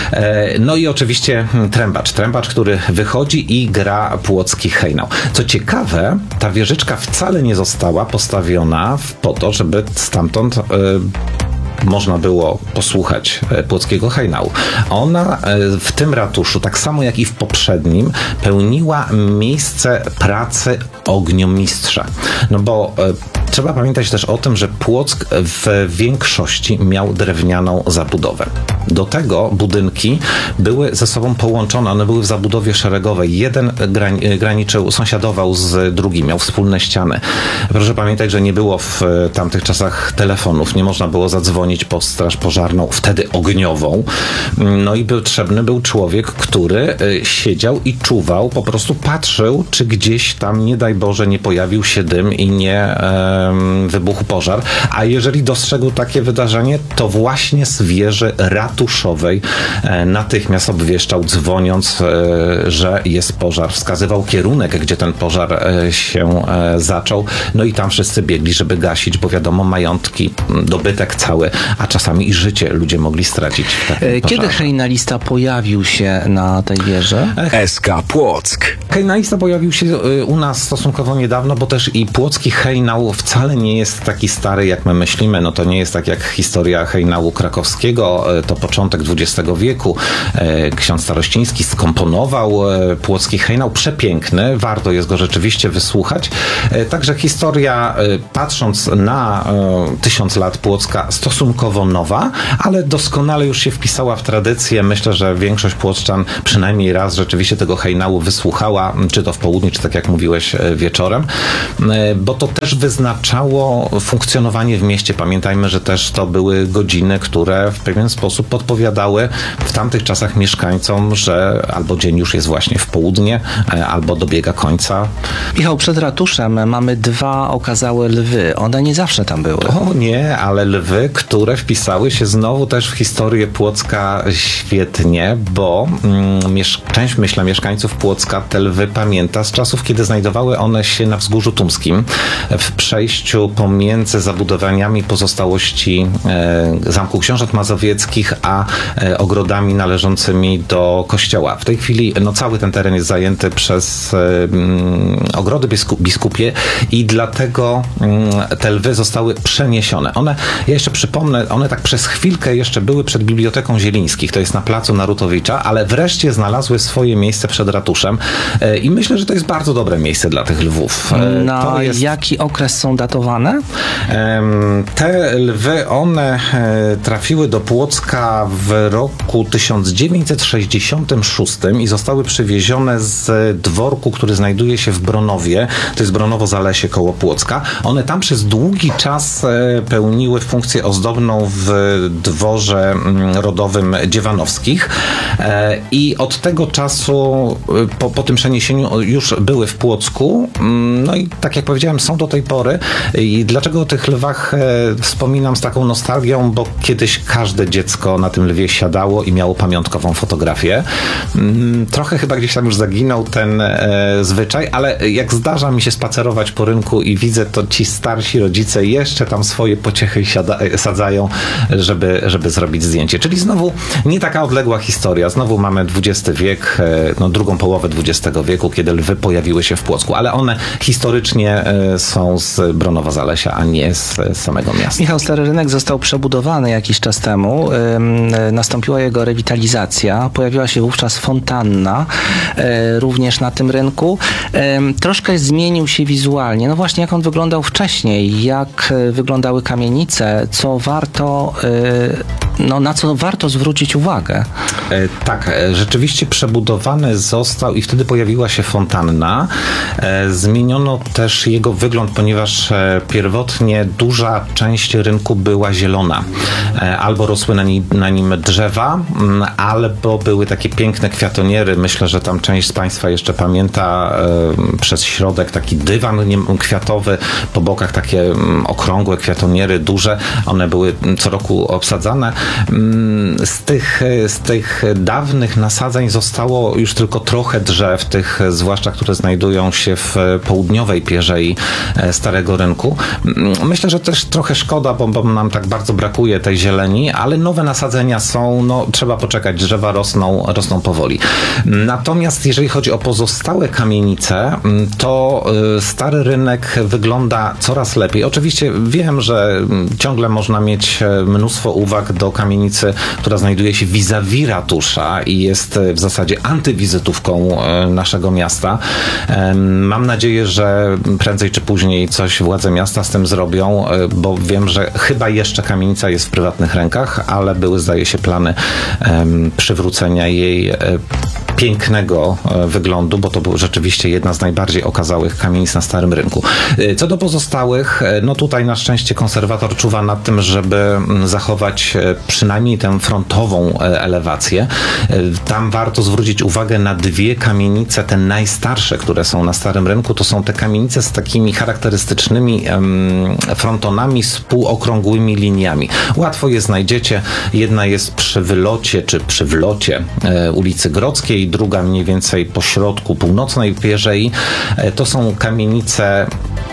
No i oczywiście trębacz, który wychodzi i gra płocki hejnał. Co ciekawe, ta wieżyczka wcale nie została postawiona po to, żeby stamtąd można było posłuchać płockiego hejnału. Ona w tym ratuszu, tak samo jak i w poprzednim, pełniła miejsce pracy ogniomistrza. No bo trzeba pamiętać też o tym, że Płock w większości miał drewnianą zabudowę. Do tego budynki były ze sobą połączone, one były w zabudowie szeregowej. Jeden sąsiadował z drugim, miał wspólne ściany. Proszę pamiętać, że nie było w tamtych czasach telefonów, nie można było zadzwonić po straż pożarną, wtedy ogniową. No i potrzebny był człowiek, który siedział i czuwał, po prostu patrzył, czy gdzieś tam, nie daj Boże, nie pojawił się dym i nie wybuchł pożar. A jeżeli dostrzegł takie wydarzenie, to właśnie z wieży ratuszowej natychmiast obwieszczał, dzwoniąc, że jest pożar. Wskazywał kierunek, gdzie ten pożar się zaczął. No i tam wszyscy biegli, żeby gasić, bo wiadomo, majątki, dobytek cały, a czasami i życie ludzie mogli stracić w takim Kiedy pożarze. hejnalista pojawił się na tej wieży? SK Płock. Hejnalista pojawił się u nas stosunkowo niedawno, bo też i płocki hejnał wcale nie jest taki stary, jak my myślimy. No to nie jest tak jak historia hejnału krakowskiego, to początek XX wieku. Ksiądz Starościński skomponował płocki hejnał, przepiękny, warto jest go rzeczywiście wysłuchać. Także historia, patrząc na 1000 lat Płocka, stosunkowo nowa, ale doskonale już się wpisała w tradycję. Myślę, że większość płockczan przynajmniej raz rzeczywiście tego hejnału wysłuchała, czy to w południe, czy tak jak mówiłeś, wieczorem, bo to też wyznaczało funkcjonowanie w mieście. Pamiętajmy, że też to były godziny, które w pewien sposób podpowiadały w tamtych czasach mieszkańcom, że albo dzień już jest właśnie w południe, albo dobiega końca. Michał, przed ratuszem mamy 2 okazałe lwy. One nie zawsze tam były. O nie, ale lwy, które wpisały się znowu też w historię Płocka świetnie, bo część, myślę, mieszkańców Płocka te lwy pamięta z czasów, kiedy znajdowały one się na Wzgórzu Tumskim, w przejściu pomiędzy zabudowaniami pozostałości Zamku Książąt Mazowieckich a ogrodami należącymi do kościoła. W tej chwili cały ten teren jest zajęty przez ogrody biskupie i dlatego te lwy zostały przeniesione. Ja jeszcze przypomnę, one tak przez chwilkę jeszcze były przed Biblioteką Zielińskich, to jest na placu Narutowicza, ale wreszcie znalazły swoje miejsce przed ratuszem i myślę, że to jest bardzo dobre miejsce dla tych lwów. Na jaki okres są datowane? Te lwy, one trafiły do Płocka w roku 1966 i zostały przywiezione z dworku, który znajduje się w Bronowie. To jest Bronowo-Zalesie koło Płocka. One tam przez długi czas pełniły funkcję ozdobną w dworze rodowym Dziewanowskich i od tego czasu po tym przeniesieniu już były w Płocku. No i tak jak powiedziałem, są do tej pory. I dlaczego o tych lwach wspominam z taką nostalgią? Bo kiedyś każde dziecko na tym lwie siadało i miało pamiątkową fotografię. Trochę chyba gdzieś tam już zaginął ten zwyczaj, ale jak zdarza mi się spacerować po rynku i widzę, to ci starsi rodzice jeszcze tam swoje pociechy sadzają, żeby zrobić zdjęcie. Czyli znowu nie taka odległa historia. Znowu mamy XX wiek, drugą połowę XX wieku, kiedy lwy pojawiły się w Płocku, ale one historycznie są z Bronowa-Zalesia, a nie z samego miasta. Michał, Stary Rynek został przebudowany jakiś czas temu. Nastąpiła jego rewitalizacja. Pojawiła się wówczas fontanna również na tym rynku. Troszkę zmienił się wizualnie. No właśnie, jak on wyglądał wcześniej, jak wyglądały kamienice, co warto, na co warto zwrócić uwagę. Tak, rzeczywiście przebudowany został i wtedy pojawiła się fontanna. Zmieniono też jego wygląd, ponieważ pierwotnie duża część rynku była zielona. Albo rosły na nim drzewa, albo były takie piękne kwiatoniery. Myślę, że tam część z Państwa jeszcze pamięta przez środek taki dywan kwiatowy, po bokach takie okrągłe kwiatoniery, duże. One były co roku obsadzane. Z tych dawnych nasadzeń zostało już tylko trochę drzew, tych zwłaszcza, które znajdują się w południowej pierzei Starego Rynku. Myślę, że też trochę szkoda, bo nam tak bardzo brakuje tej zieleni, ale nowe nasadzenia są, trzeba poczekać, drzewa rosną powoli. Natomiast jeżeli chodzi o pozostałe kamienice, to Stary Rynek wygląda coraz lepiej. Oczywiście wiem, że ciągle można mieć mnóstwo uwag do kamienicy, która znajduje się vis-a-vis ratusza i jest w zasadzie antywizytówką naszego miasta. Mam nadzieję, że prędzej czy później coś władze miasta z tym zrobią, bo wiem, że chyba jeszcze kamienica jest w prywatnych rękach, ale były, zdaje się, plany przywrócenia jej pięknego wyglądu, bo to była rzeczywiście jedna z najbardziej okazałych kamienic na Starym Rynku. Co do pozostałych, tutaj na szczęście konserwator czuwa nad tym, żeby zachować przynajmniej tę frontową elewację. Tam warto zwrócić uwagę na dwie kamienice, te najstarsze, które są na Starym Rynku. To są te kamienice z takimi charakterystycznymi frontonami z półokrągłymi liniami. Łatwo je znajdziecie. Jedna jest przy wylocie, czy przy wlocie ulicy Grodzkiej, druga mniej więcej po środku północnej pierzei. To są kamienice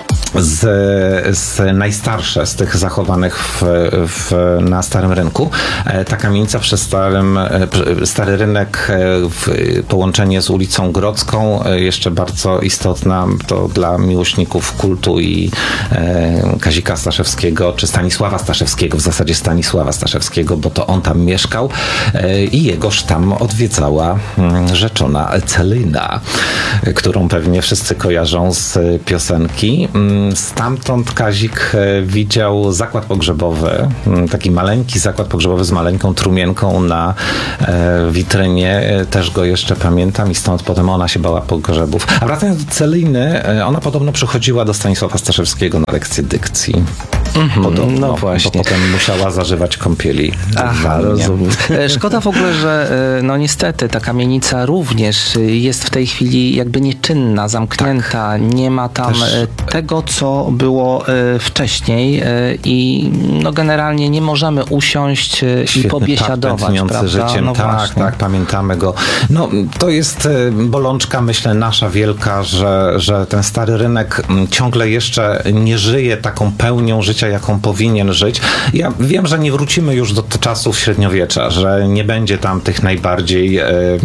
najstarsze z tych zachowanych na Starym Rynku. Ta kamienica przez Stary Rynek połączenie z ulicą Grodzką, jeszcze bardzo istotna, to dla miłośników kultu i Kazika Staszewskiego, czy Stanisława Staszewskiego, w zasadzie Stanisława Staszewskiego, bo to on tam mieszkał i jegoż tam odwiedzała rzeczona Celina, którą pewnie wszyscy kojarzą z piosenki. Stamtąd Kazik widział zakład pogrzebowy, taki maleńki zakład pogrzebowy z maleńką trumienką na witrynie. Też go jeszcze pamiętam i stąd potem ona się bała pogrzebów. A wracając do Celiny, ona podobno przychodziła do Stanisława Staszewskiego na lekcję dykcji. Podobno, właśnie. Bo potem musiała zażywać kąpieli. Aha, rozumiem. Szkoda w ogóle, że niestety ta kamienica również jest w tej chwili jakby nieczynna, zamknięta. Tak. Nie ma tam tego, co było wcześniej i generalnie nie możemy usiąść i pobiesiadować, prawda? Życiem. Tak, pamiętamy go. To jest bolączka, myślę, nasza wielka, że ten Stary Rynek ciągle jeszcze nie żyje taką pełnią życia, mierze, jaką powinien żyć. Ja wiem, że nie wrócimy już do czasów średniowiecza, że nie będzie tam tych najbardziej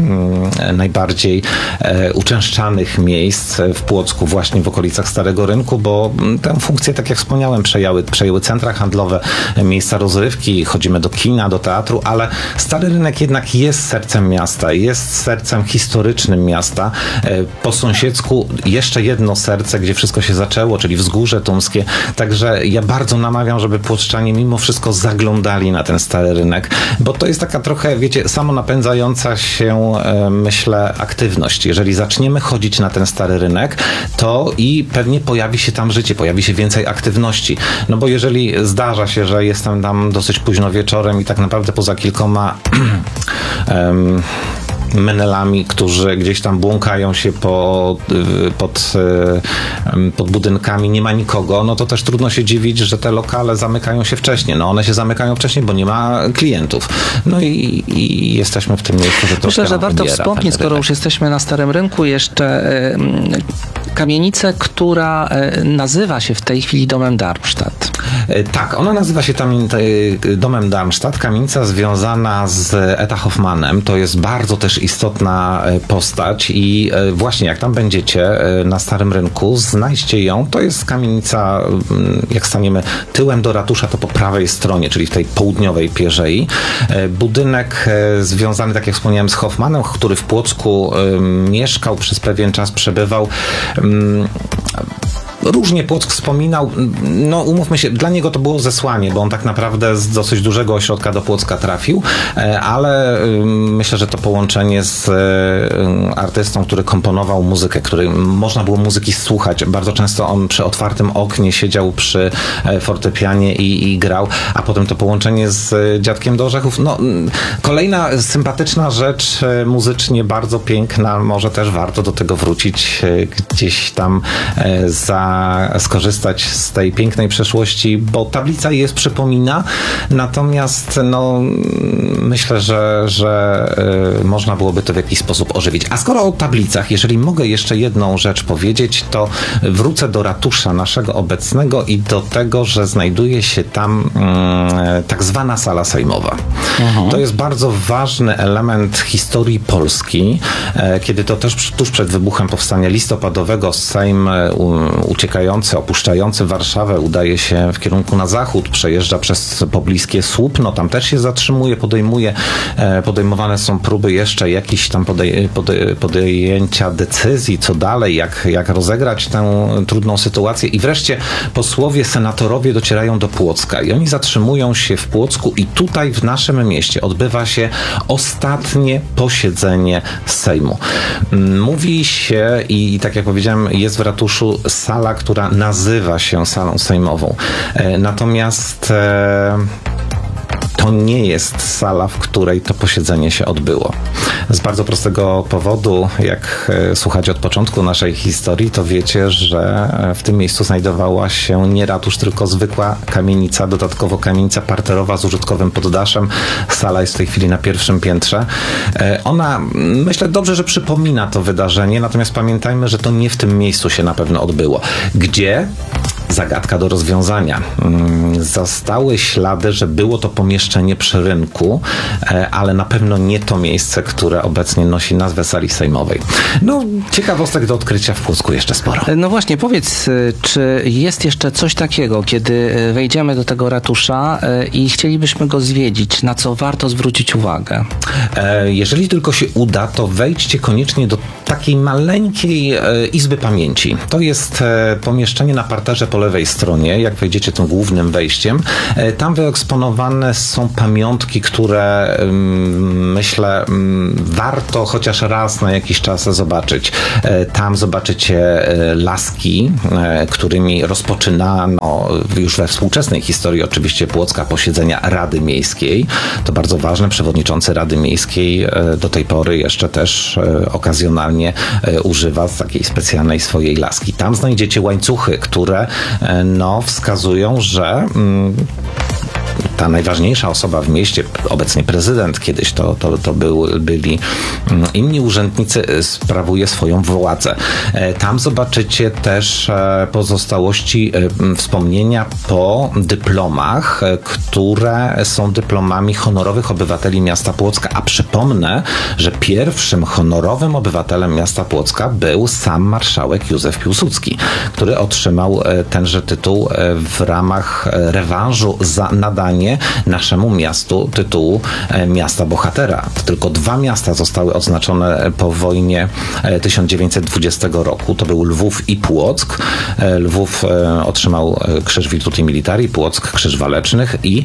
uczęszczanych miejsc w Płocku, właśnie w okolicach Starego Rynku, bo tę funkcję, tak jak wspomniałem, przejęły centra handlowe, miejsca rozrywki, chodzimy do kina, do teatru, ale Stary Rynek jednak jest sercem miasta, jest sercem historycznym miasta. Po sąsiedzku jeszcze jedno serce, gdzie wszystko się zaczęło, czyli Wzgórze Tumskie. Także ja bardzo namawiam, żeby płoczczanie mimo wszystko zaglądali na ten Stary Rynek, bo to jest taka trochę, wiecie, samonapędzająca się, myślę, aktywność. Jeżeli zaczniemy chodzić na ten Stary Rynek, to i pewnie pojawi się tam życie, pojawi się więcej aktywności. No bo jeżeli zdarza się, że jestem tam dosyć późno wieczorem i tak naprawdę poza kilkoma menelami, którzy gdzieś tam błąkają się pod budynkami, nie ma nikogo, no to też trudno się dziwić, że te lokale zamykają się wcześniej. No one się zamykają wcześniej, bo nie ma klientów. No i jesteśmy w tym miejscu, że myślę, że warto wspomnieć, skoro już jesteśmy na Starym Rynku, jeszcze kamienicę, która nazywa się w tej chwili Domem Darmstadt. Tak, ona nazywa się tam Domem Darmstadt. Kamienica związana z Eta Hoffmannem. To jest bardzo też istotna postać i właśnie jak tam będziecie na Starym Rynku, znajdźcie ją. To jest kamienica, jak staniemy tyłem do ratusza, to po prawej stronie, czyli w tej południowej pierzei. Budynek związany, tak jak wspomniałem, z Hoffmannem, który w Płocku mieszkał, przez pewien czas przebywał. Różnie Płock wspominał, no umówmy się, dla niego to było zesłanie, bo on tak naprawdę z dosyć dużego ośrodka do Płocka trafił, ale myślę, że to połączenie z artystą, który komponował muzykę, który można było muzyki słuchać. Bardzo często on przy otwartym oknie siedział przy fortepianie i grał, a potem to połączenie z Dziadkiem do Orzechów. No, kolejna sympatyczna rzecz, muzycznie bardzo piękna, może też warto do tego wrócić gdzieś tam skorzystać z tej pięknej przeszłości, bo tablica jest przypomina, natomiast no, myślę, że można byłoby to w jakiś sposób ożywić. A skoro o tablicach, jeżeli mogę jeszcze jedną rzecz powiedzieć, to wrócę do ratusza naszego obecnego i do tego, że znajduje się tam tak zwana sala sejmowa. To jest bardzo ważny element historii Polski, kiedy to też tuż przed wybuchem powstania listopadowego Sejm uciekający, opuszczający Warszawę udaje się w kierunku na zachód, przejeżdża przez pobliskie Słupno, tam też się zatrzymuje, podejmowane są próby jeszcze jakichś tam podjęcia decyzji, co dalej, jak rozegrać tę trudną sytuację i wreszcie posłowie, senatorowie docierają do Płocka i oni zatrzymują się w Płocku i tutaj w naszym mieście odbywa się ostatnie posiedzenie Sejmu. Mówi się i tak jak powiedziałem, jest w ratuszu sala, która nazywa się salą sejmową. Natomiast to nie jest sala, w której to posiedzenie się odbyło. Z bardzo prostego powodu, jak słuchacie od początku naszej historii, to wiecie, że w tym miejscu znajdowała się nie ratusz, tylko zwykła kamienica, dodatkowo kamienica parterowa z użytkowym poddaszem. Sala jest w tej chwili na pierwszym piętrze. Ona, myślę, dobrze, że przypomina to wydarzenie, natomiast pamiętajmy, że to nie w tym miejscu się na pewno odbyło. Gdzie? Zagadka do rozwiązania. Zostały ślady, że było to pomieszczenie przy rynku, ale na pewno nie to miejsce, które obecnie nosi nazwę sali sejmowej. No, ciekawostek do odkrycia w Płocku jeszcze sporo. No właśnie, powiedz, czy jest jeszcze coś takiego, kiedy wejdziemy do tego ratusza i chcielibyśmy go zwiedzić, na co warto zwrócić uwagę? Jeżeli tylko się uda, to wejdźcie koniecznie do takiej maleńkiej izby pamięci. To jest pomieszczenie na parterze po lewej stronie, jak wejdziecie tym głównym wejściem. Tam wyeksponowane są pamiątki, które myślę warto chociaż raz na jakiś czas zobaczyć. Tam zobaczycie laski, którymi rozpoczynano już we współczesnej historii oczywiście Płocka posiedzenia Rady Miejskiej. To bardzo ważne. Przewodniczący Rady Miejskiej do tej pory jeszcze też okazjonalnie używa takiej specjalnej swojej laski. Tam znajdziecie łańcuchy, które wskazują, że ta najważniejsza osoba w mieście, obecnie prezydent, kiedyś to byli inni urzędnicy, sprawuje swoją władzę. Tam zobaczycie też pozostałości wspomnienia po dyplomach, które są dyplomami honorowych obywateli miasta Płocka. A przypomnę, że pierwszym honorowym obywatelem miasta Płocka był sam marszałek Józef Piłsudski, który otrzymał tenże tytuł w ramach rewanżu za nadanie naszemu miastu tytułu miasta bohatera. Tylko 2 miasta zostały odznaczone po wojnie 1920 roku. To był Lwów i Płock. Lwów otrzymał Krzyż Virtuti Militari, Płock Krzyż Walecznych i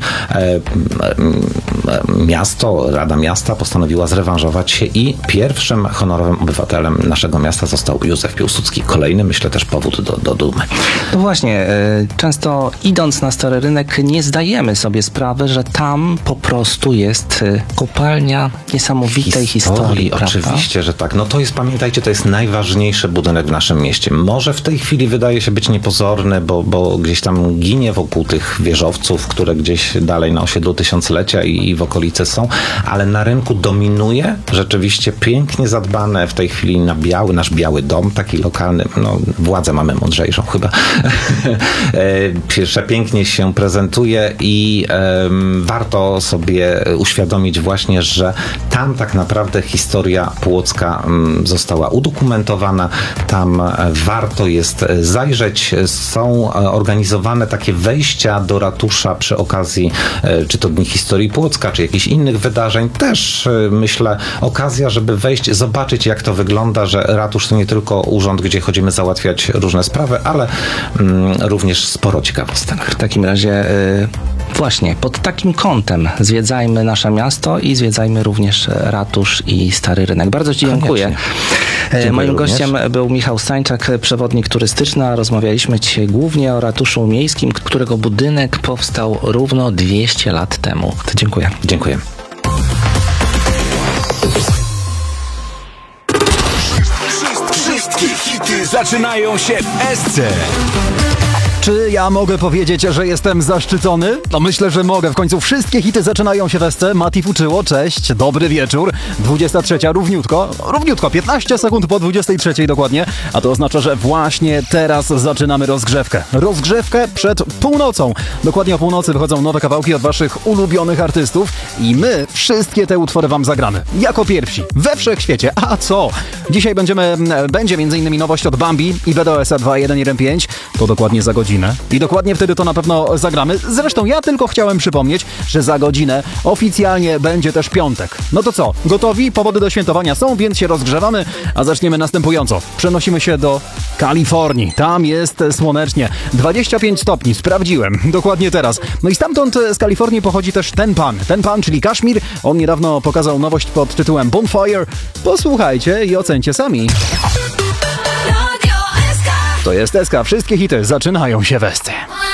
Rada Miasta postanowiła zrewanżować się i pierwszym honorowym obywatelem naszego miasta został Józef Piłsudski. Kolejny, myślę, też powód do dumy. No właśnie, często idąc na Stary Rynek nie zdajemy sobie sprawy, że tam po prostu jest kopalnia niesamowitej historii. Oczywiście, że tak. No to jest, pamiętajcie, to jest najważniejszy budynek w naszym mieście. Może w tej chwili wydaje się być niepozorny, bo gdzieś tam ginie wokół tych wieżowców, które gdzieś dalej na osiedlu Tysiąclecia i w okolicy są, ale na rynku dominuje rzeczywiście pięknie zadbane w tej chwili nasz biały dom, taki lokalny, no władzę mamy mądrzejszą chyba. Przepięknie się prezentuje i warto sobie uświadomić właśnie, że tam tak naprawdę historia Płocka została udokumentowana, tam warto jest zajrzeć. Są organizowane takie wejścia do ratusza przy okazji czy to Dni Historii Płocka, czy jakichś innych wydarzeń. Też myślę okazja, żeby wejść, zobaczyć jak to wygląda, że ratusz to nie tylko urząd, gdzie chodzimy załatwiać różne sprawy, ale również sporo ciekawostek. W takim razie właśnie pod takim kątem zwiedzajmy nasze miasto i zwiedzajmy również ratusz i Stary Rynek. Bardzo Ci dziękuję. Moim gościem był Michał Stańczak, przewodnik turystyczny, a rozmawialiśmy dzisiaj głównie o ratuszu miejskim, którego budynek powstał równo 200 lat temu. To dziękuję. Dziękuję. Wszystkie hity zaczynają się w SC. Czy ja mogę powiedzieć, że jestem zaszczycony? No myślę, że mogę. W końcu wszystkie hity zaczynają się w SC. Mati Fuczyło, cześć, dobry wieczór. 23, równiutko, 15 sekund po 23 dokładnie. A to oznacza, że właśnie teraz zaczynamy rozgrzewkę. Rozgrzewkę przed północą. Dokładnie o północy wychodzą nowe kawałki od waszych ulubionych artystów i my wszystkie te utwory wam zagramy. Jako pierwsi, we wszechświecie. A co? Dzisiaj będzie m.in. nowość od Bambi i BDOS-a 2.1.1.5. To dokładnie za godzinę. I dokładnie wtedy to na pewno zagramy. Zresztą ja tylko chciałem przypomnieć, że za godzinę oficjalnie będzie też piątek. No to co? Gotowi? Powody do świętowania są, więc się rozgrzewamy, a zaczniemy następująco. Przenosimy się do Kalifornii. Tam jest słonecznie. 25 stopni, sprawdziłem. Dokładnie teraz. No i stamtąd z Kalifornii pochodzi też ten pan, czyli Kaszmir. On niedawno pokazał nowość pod tytułem Bonfire. Posłuchajcie i ocencie sami. To jest SK. Wszystkie hity zaczynają się w SC.